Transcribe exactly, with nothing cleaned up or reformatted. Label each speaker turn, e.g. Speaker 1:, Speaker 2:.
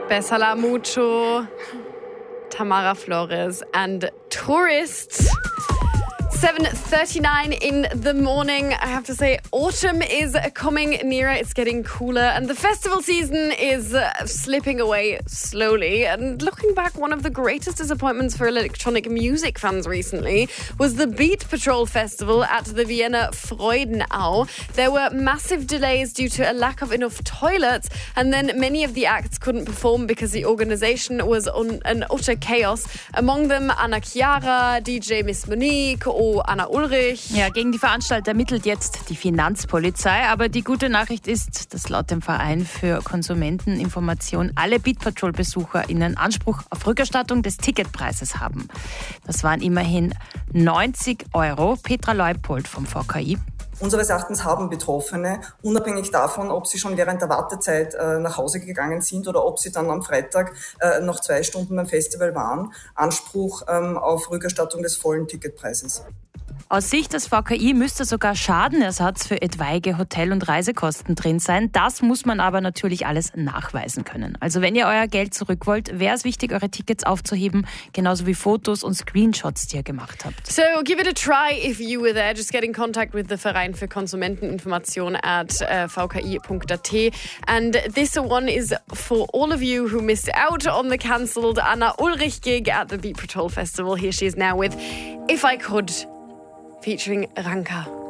Speaker 1: Besala Mucho, Tamara Flores and Tourists. seven thirty-nine in the morning. I have to say, autumn is coming nearer. It's getting cooler and the festival season is uh, slipping away slowly. And looking back, one of the greatest disappointments for electronic music fans recently was the Beat Patrol Festival at the Vienna Freudenau. There were massive delays due to a lack of enough toilets, and then many of the acts couldn't perform because the organisation was on an utter chaos. Among them, Anna Chiara, D J Miss Monique oder Anna Ulrich.
Speaker 2: Ja, gegen die Veranstalter ermittelt jetzt die Finanzpolizei. Aber die gute Nachricht ist, dass laut dem Verein für Konsumenteninformation alle Beat Patrol-BesucherInnen Anspruch auf Rückerstattung des Ticketpreises haben. Das waren immerhin neunzig Euro. Petra Leupold vom V K I.
Speaker 3: Unseres Erachtens haben Betroffene, unabhängig davon, ob sie schon während der Wartezeit äh, nach Hause gegangen sind oder ob sie dann am Freitag äh, noch zwei Stunden beim Festival waren, Anspruch ähm, auf Rückerstattung des vollen Ticketpreises.
Speaker 2: Aus Sicht des V K I müsste sogar Schadenersatz für etwaige Hotel- und Reisekosten drin sein. Das muss man aber natürlich alles nachweisen können. Also wenn ihr euer Geld zurück wollt, wäre es wichtig, eure Tickets aufzuheben, genauso wie Fotos und Screenshots, die ihr gemacht habt.
Speaker 1: So give it a try if you were there. Just get in contact with the Verein für Konsumenteninformation at uh, v k i punkt a t. And this one is for all of you who missed out on the cancelled Anna Ulrich gig at the Beat Patrol Festival. Here she is now with If I Could, featuring Ranka.